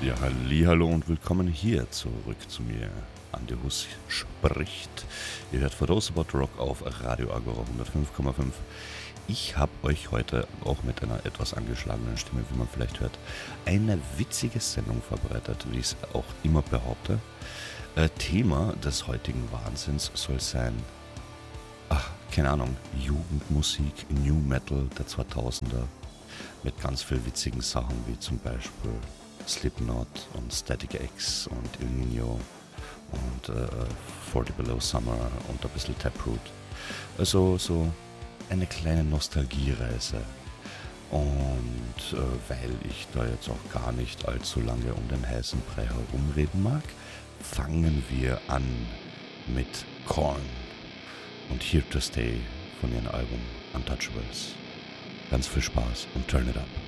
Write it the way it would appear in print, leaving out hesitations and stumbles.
Ja, hallihallo und willkommen hier zurück zu mir. Andi Hus spricht. Ihr hört For Those About Rock auf Radio Agora 105,5. Ich habe euch heute auch mit einer etwas angeschlagenen Stimme, wie man vielleicht hört, eine witzige Sendung vorbereitet, wie ich es auch immer behaupte. Thema des heutigen Wahnsinns soll sein, keine Ahnung, Jugendmusik, New Metal der 2000er mit ganz viel witzigen Sachen, wie zum Beispiel Slipknot und Static X und El Nino und 40 Below Summer und ein bisschen Taproot. Also so eine kleine Nostalgiereise. Und weil ich da jetzt auch gar nicht allzu lange um den heißen Brei herumreden mag, fangen wir an mit Korn und Here to Stay von ihrem Album Untouchables. Ganz viel Spaß und turn it up.